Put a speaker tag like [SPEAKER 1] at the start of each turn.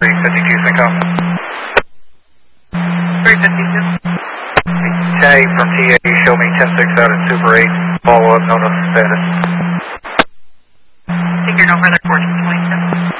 [SPEAKER 1] 352 Synco.
[SPEAKER 2] 352.
[SPEAKER 1] Tag from TA, show me 10-6 out at Super 8, follow up, notice status.